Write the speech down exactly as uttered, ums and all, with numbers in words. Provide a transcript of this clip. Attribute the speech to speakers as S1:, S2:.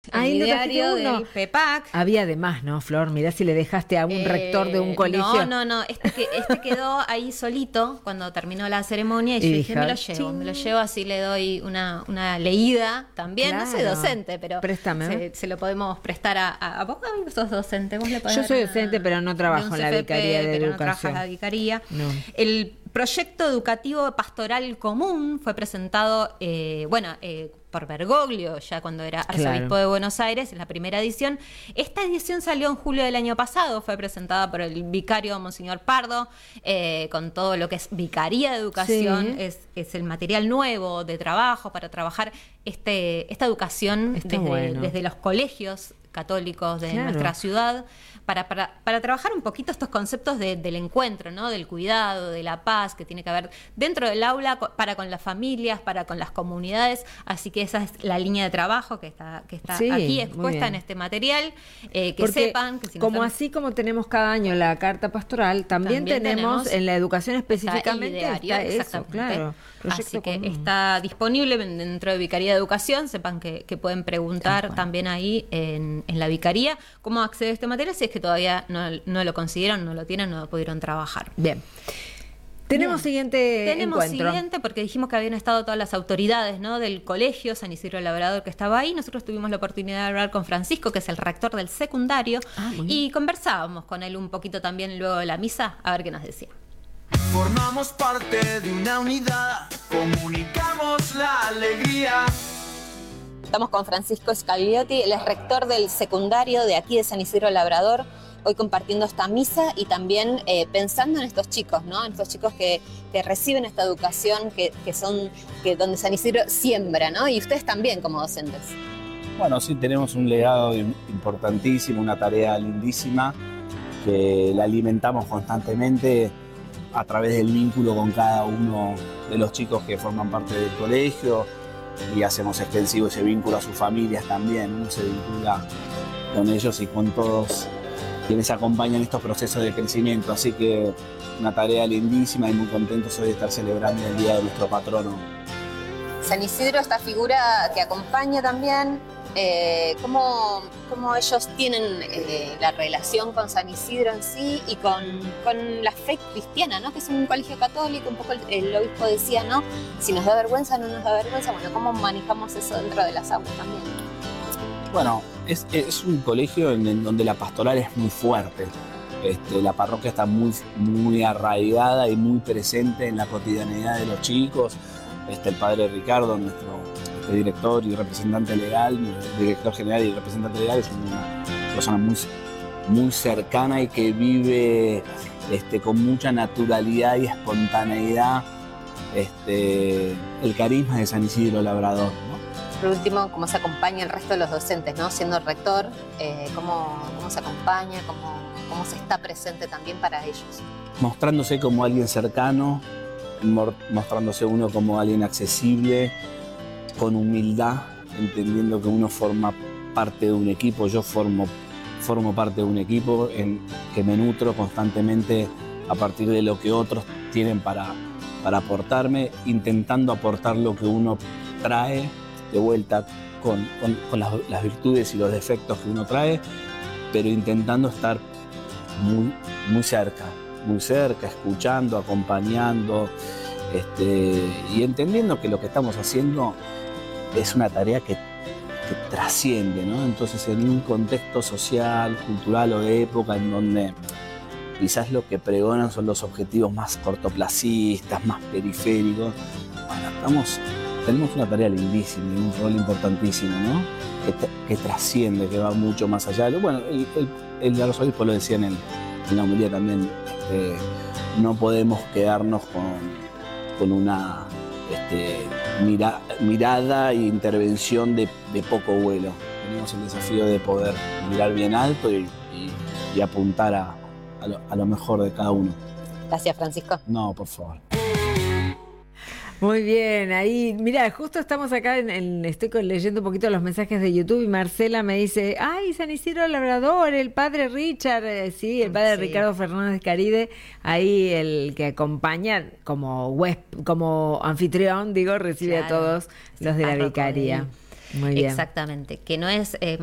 S1: Ahí
S2: el
S1: lo trajiste
S2: diario
S1: uno.
S2: del PEPAC.
S1: Había de más, ¿no, Flor? Mirá si le dejaste a un
S2: Eh,
S1: rector de un colegio.
S2: No, no, no. Este, que, este quedó ahí solito cuando terminó la ceremonia y,
S1: Y
S2: yo
S1: dije,
S2: dije, me lo llevo,
S1: ching.
S2: me lo llevo, así le doy una, una leída también. No soy
S1: Claro.
S2: docente, pero
S1: Préstame.
S2: se, se lo podemos prestar a, a, a vos. Ay, vos sos docente, vos le podés
S1: Yo
S2: dar
S1: soy
S2: una-
S1: docente, pero no
S2: de
S1: trabajo
S2: un
S1: en la
S2: C F P,
S1: Vicaría de
S2: pero no
S1: Educación.
S2: trabajas en la vicaría.
S1: No.
S2: El proyecto educativo pastoral común fue presentado, eh, bueno, eh, por Bergoglio, ya cuando era arzobispo
S1: Claro.
S2: de Buenos Aires, en la primera edición. Esta edición salió en julio del año pasado, fue presentada por el vicario Monseñor Pardo, eh, con todo lo que es Vicaría de Educación,
S1: Sí.
S2: es, es el material nuevo de trabajo para trabajar este, esta educación
S1: Está
S2: desde,
S1: bueno.
S2: desde los colegios católicos de
S1: Claro.
S2: nuestra ciudad, para, para, para trabajar un poquito estos conceptos de, del encuentro, ¿no? Del cuidado, de la paz, que tiene que haber dentro del aula, co- para con las familias, para con las comunidades. Así que esa es la línea de trabajo que está, que está
S1: Sí,
S2: aquí
S1: muy
S2: expuesta
S1: bien.
S2: en este material. Eh, que
S1: Porque
S2: sepan que si no
S1: como
S2: están-
S1: así como tenemos cada año la carta pastoral, también,
S2: También
S1: tenemos,
S2: tenemos
S1: en la educación
S2: está el
S1: específicamente
S2: ideario,
S1: está eso,
S2: exactamente.
S1: claro.
S2: Así
S1: Proyecto
S2: que
S1: común.
S2: está disponible dentro de Vicaría de Educación. Sepan que, que pueden
S1: Tal
S2: preguntar
S1: cual.
S2: también ahí en, en la Vicaría cómo acceder a este material si es que todavía no, no lo consiguieron, no lo tienen, no lo pudieron trabajar.
S1: Bien. Tenemos
S2: Bien.
S1: siguiente
S2: Tenemos
S1: encuentro.
S2: siguiente porque dijimos que habían estado todas las autoridades, ¿no? Del colegio San Isidro Labrador que estaba ahí. Nosotros tuvimos la oportunidad de hablar con Francisco, que es el rector del secundario,
S1: Ah, muy bien.
S2: y conversábamos con él un poquito también luego de la misa, a ver qué nos decía.
S3: Formamos parte de una unidad, comunicamos la alegría.
S2: Estamos con Francisco Scagliotti, él es rector del secundario de aquí de San Isidro Labrador, hoy compartiendo esta misa y también eh, pensando en estos chicos, ¿no? En estos chicos que, que reciben esta educación, que, que son, que donde San Isidro siembra, ¿no? Y ustedes también como docentes.
S4: Bueno, sí, tenemos un legado im- importantísimo, una tarea lindísima, que la alimentamos constantemente a través del vínculo con cada uno de los chicos que forman parte del colegio, y hacemos extensivo ese vínculo a sus familias también. Uno se vincula con ellos y con todos quienes acompañan estos procesos de crecimiento. Así que una tarea lindísima y muy contentos hoy de estar celebrando el Día de nuestro patrono.
S2: San Isidro, esta figura que acompaña también, eh, cómo, cómo ellos tienen eh, la relación con San Isidro en sí y con, con la fe cristiana, ¿no? Que es un colegio católico, un poco el, el obispo decía, ¿no? Si nos da vergüenza, no nos da vergüenza. Bueno, ¿cómo manejamos eso dentro de las aulas también?
S4: Bueno, es, es un colegio en, en donde la pastoral es muy fuerte. Este, la parroquia está muy, muy arraigada y muy presente en la cotidianidad de los chicos. Este, el padre Ricardo, nuestro este, director y representante legal, director general y representante legal, es una persona muy, muy cercana y que vive este, con mucha naturalidad y espontaneidad este, el carisma de San Isidro Labrador, ¿no?
S2: Por último, ¿cómo se acompaña el resto de los docentes, ¿no? Siendo rector, eh, ¿cómo, cómo se acompaña, cómo, cómo se está presente también para ellos?
S4: Mostrándose como alguien cercano, mor- mostrándose uno como alguien accesible, con humildad, entendiendo que uno forma parte de un equipo. Yo formo, formo parte de un equipo en que me nutro constantemente a partir de lo que otros tienen para, para aportarme, intentando aportar lo que uno trae de vuelta con, con, con las, las virtudes y los defectos que uno trae, pero intentando estar muy, muy cerca, muy cerca, escuchando, acompañando, este, y entendiendo que lo que estamos haciendo es una tarea que, que trasciende, ¿no? Entonces, en un contexto social, cultural o de época en donde quizás lo que pregonan son los objetivos más cortoplacistas, más periféricos, bueno, estamos, tenemos una tarea lindísima y un rol importantísimo, ¿no? Que, que trasciende, que va mucho más allá. Bueno, el, el, el arzobispo lo decía en, el, en la homilía también, este, no podemos quedarnos con, con una este, mira, mirada e intervención de, de poco vuelo. Tenemos el desafío de poder mirar bien alto y, y, y apuntar a, a, lo, a lo mejor de cada uno.
S2: Gracias, Francisco.
S4: No, por favor.
S1: Muy bien, ahí, mira, justo estamos acá, en, en, estoy con, leyendo un poquito los mensajes de YouTube y Marcela me dice, ay, San Isidro Labrador, el padre Richard, eh, sí, el padre
S2: Sí.
S1: Ricardo Fernández Caride, ahí el que acompaña como huésp- como anfitrión, digo, recibe
S2: Claro,
S1: a todos los de la
S2: párroco
S1: vicaría.
S2: ahí.
S1: Muy bien.
S5: Exactamente, que no es... Eh,